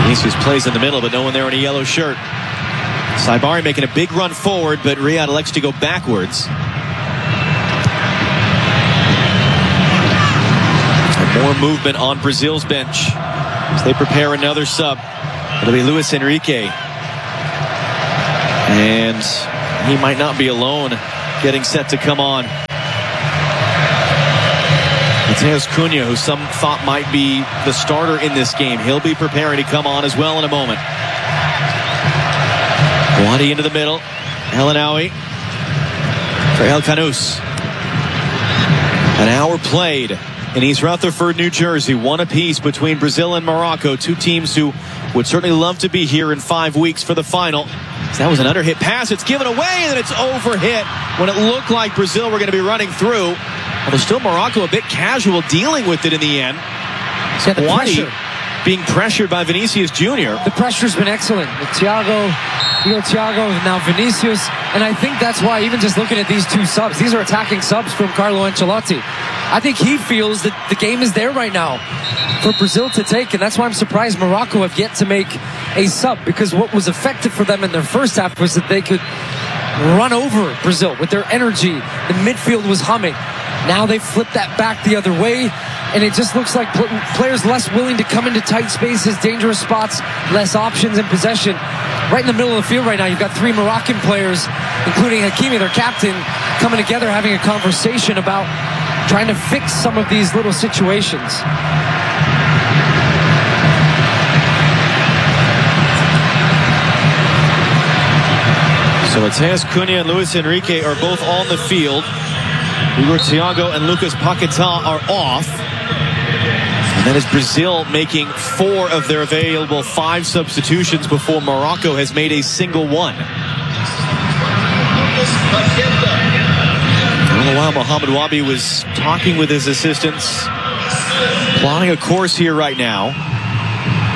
Vinicius plays in the middle, but no one there in a yellow shirt. Saibari making a big run forward, but Riyad elects to go backwards. And more movement on Brazil's bench as they prepare another sub. It'll be Luis Enrique. And he might not be alone getting set to come on. Matheus Cunha, who some thought might be the starter in this game. He'll be preparing to come on as well in a moment. Wadi into the middle. El Anawi for El Canous. An hour played in East Rutherford, New Jersey. One apiece between Brazil and Morocco. Two teams who would certainly love to be here in 5 weeks for the final. So that was an underhit pass. It's given away, and then it's overhit when it looked like Brazil were going to be running through. Although still Morocco a bit casual dealing with it in the end. Yeah, the Wadi pressure. being pressured by Vinicius Jr. The pressure's been excellent. With Thiago, now Vinicius. And I think that's why, even just looking at these two subs, these are attacking subs from Carlo Ancelotti. I think he feels that the game is there right now for Brazil to take, and that's why I'm surprised Morocco have yet to make a sub, because what was effective for them in their first half was that they could run over Brazil with their energy. The midfield was humming. Now they flipped that back the other way, and it just looks like players less willing to come into tight spaces, dangerous spots, less options in possession. Right in the middle of the field right now, you've got three Moroccan players, including Hakimi, their captain, coming together, having a conversation about trying to fix some of these little situations. So Matheus Cunha and Luis Enrique are both on the field. Igor Thiago and Lucas Paquetá are off. And that is Brazil making 4 of their available 5 substitutions before Morocco has made a single one. All the while, Mohamed Wabi was talking with his assistants, plotting a course here right now.